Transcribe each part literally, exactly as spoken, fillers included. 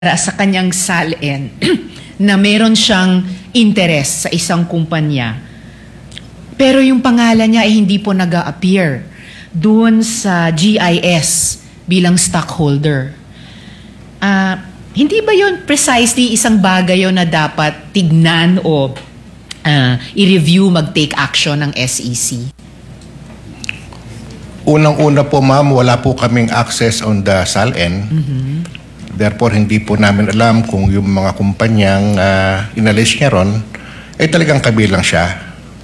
sa kanyang salin na meron siyang interest sa isang kumpanya. Pero yung pangalan niya ay hindi po nag-a-appear doon sa G I S bilang stockholder. Uh, hindi ba yun precisely isang bagay yun na dapat tignan o uh, i-review, mag-take action ng S E C? Unang-una po, ma'am, wala po kaming access on the S A L N. Mm-hmm. Therefore, hindi po namin alam kung yung mga kumpanyang uh, inalis niya ron ay talagang kabilang siya.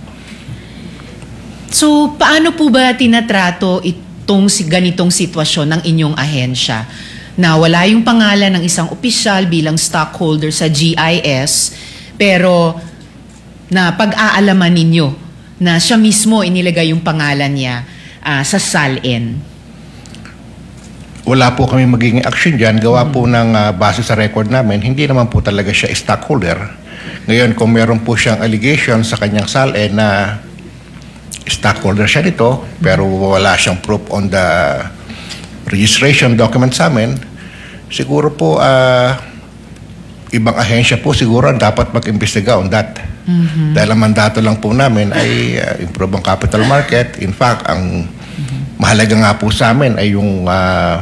So, paano po ba tinatrato itong ganitong sitwasyon ng inyong ahensya na wala yung pangalan ng isang opisyal bilang stockholder sa G I S, pero na pag-aalaman ninyo na siya mismo inilagay yung pangalan niya uh, sa S A L N? Wala po kami magiging action dyan. Gawa hmm. po ng uh, base sa record namin, hindi naman po talaga siya stockholder. Ngayon, kung meron po siyang allegation sa kanyang S A L N na stockholder siya nito, hmm. pero wala siyang proof on the registration document sa amin, siguro po uh, ibang ahensya po siguro ang dapat mag-imbestiga on that. Mm-hmm. Dahil ang mandato lang po namin ay uh, improve ang capital market. In fact, ang mm-hmm. mahalaga nga po sa amin ay yung uh,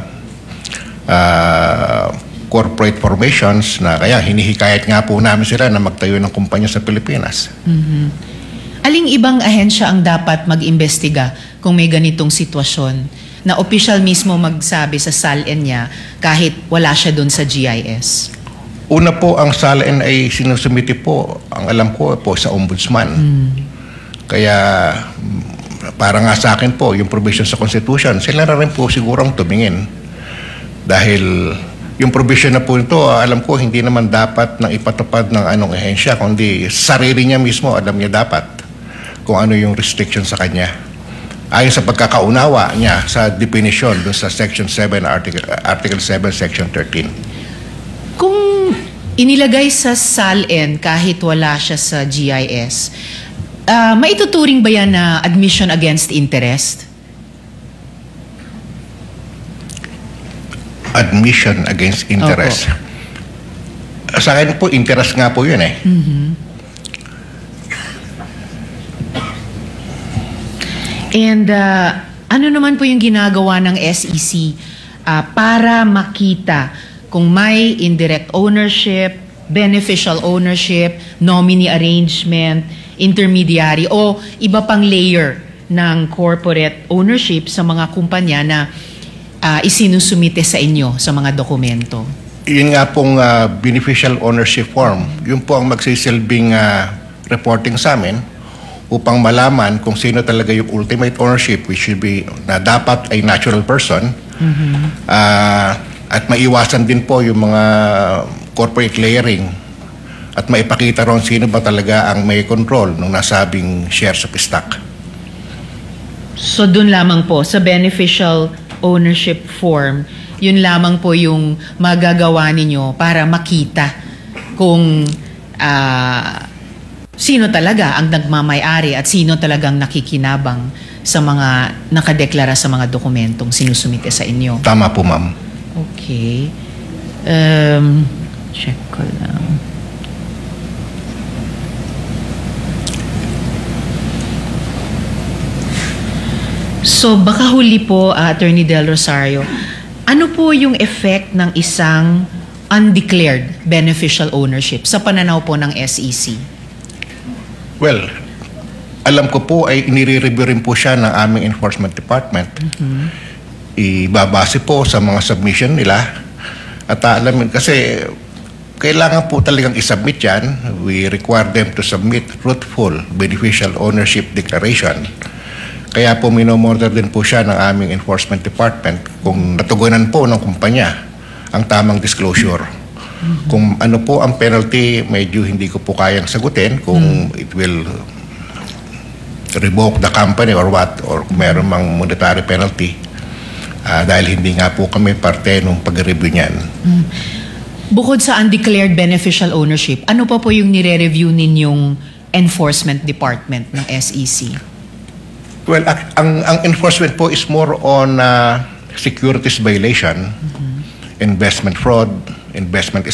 uh, corporate formations na kaya hinihikayat nga po namin sila na magtayo ng kumpanya sa Pilipinas. Mm-hmm. Aling ibang ahensya ang dapat mag-imbestiga kung may ganitong sitwasyon na official mismo magsabi sa S A L N niya kahit wala siya doon sa G I S? Una po, ang S A L N ay sinusumiti po, ang alam ko po, sa Ombudsman. Mm. Kaya para nga sa akin po, yung provision sa Constitution, sila na rin po sigurong tumingin. Dahil yung provision na po ito, alam ko, hindi naman dapat nang ipatupad ng anong ahensya, kundi sarili niya mismo, alam niya dapat kung ano yung restriction sa kanya. Ayon sa pagkakaunawa niya sa definition dun sa Section seven, Article, Article seven, Section thirteen. Kung inilagay sa S A L N kahit wala siya sa G I S, uh, maituturing ba yan na admission against interest? Admission against interest. Opo. Sa akin po, interest nga po yun eh. Mm-hmm. And uh, ano naman po yung ginagawa ng S E C uh, para makita kung may indirect ownership, beneficial ownership, nominee arrangement, intermediary o iba pang layer ng corporate ownership sa mga kumpanya na uh, isinusumite sa inyo sa mga dokumento? Yun nga pong uh, beneficial ownership form, yun po ang magsisilbing uh, reporting sa amin upang malaman kung sino talaga yung ultimate ownership, which should be na dapat ay natural person. Mm-hmm. uh, at maiwasan din po yung mga corporate layering at maipakita ron sino ba talaga ang may control ng nasabing shares of stock. So dun lamang po sa beneficial ownership form, yun lamang po yung magagawa ninyo para makita kung uh, sino talaga ang nagmamay-ari at sino talagang nakikinabang sa mga nakadeklara sa mga dokumentong sinusumite sa inyo. Tama po, ma'am. Okay. Um, check ko lang. So, baka huli po, uh, Attorney Del Rosario, ano po yung effect ng isang undeclared beneficial ownership sa pananaw po ng S E C? Well, alam ko po ay inire-review rin po siya ng aming enforcement department. Mm-hmm. Ibabase po sa mga submission nila. At alam kasi kailangan po talagang isubmit yan. We require them to submit truthful beneficial ownership declaration. Kaya po minomonitor din po siya ng aming enforcement department kung natugunan po ng kumpanya ang tamang disclosure. Mm-hmm. Kung ano po ang penalty, medyo hindi ko po kayang sagutin kung mm-hmm. it will revoke the company or what, or kung meron mang monetary penalty. Uh, dahil hindi nga po kami parte nung pag-review niyan. Mm. Bukod sa undeclared beneficial ownership, ano pa po yung nire-review ninyong enforcement department ng S E C? Well, ang, ang enforcement po is more on uh, securities violation, mm-hmm. investment fraud, investment